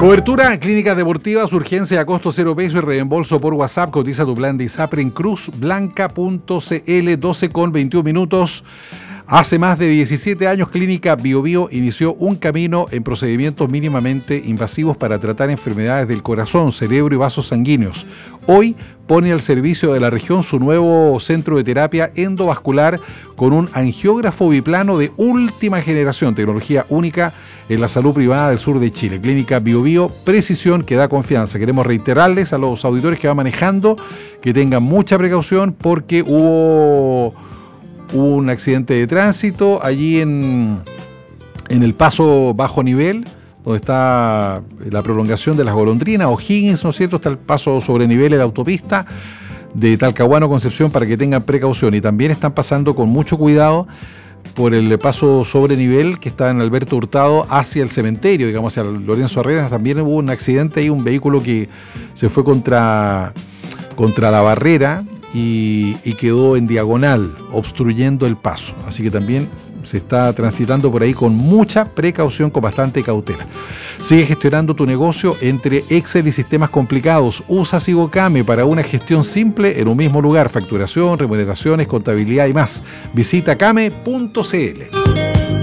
Cobertura, clínicas deportivas, urgencia a costo 0 pesos y reembolso por WhatsApp. Cotiza tu plan de ISAPRE en cruzblanca.cl. 12:21. Hace más de 17 años, Clínica BioBio inició un camino en procedimientos mínimamente invasivos para tratar enfermedades del corazón, cerebro y vasos sanguíneos. Hoy pone al servicio de la región su nuevo centro de terapia endovascular con un angiógrafo biplano de última generación, tecnología única en la salud privada del sur de Chile. Clínica BioBio, precisión que da confianza. Queremos reiterarles a los auditores que van manejando que tengan mucha precaución porque hubo un accidente de tránsito allí en el paso bajo nivel, donde está la prolongación de las Golondrinas, O'Higgins, ¿no es cierto? Está el paso sobre nivel en la autopista de Talcahuano, Concepción, para que tengan precaución. Y también están pasando con mucho cuidado por el paso sobre nivel que está en Alberto Hurtado hacia el cementerio, digamos, hacia Lorenzo Arredas. También hubo un accidente ahí, un vehículo que se fue contra la barrera y quedó en diagonal, obstruyendo el paso. Así que también se está transitando por ahí con mucha precaución, con bastante cautela. Sigue gestionando tu negocio entre Excel y sistemas complicados. Usa Sigocame para una gestión simple en un mismo lugar. Facturación, remuneraciones, contabilidad y más. Visita came.cl.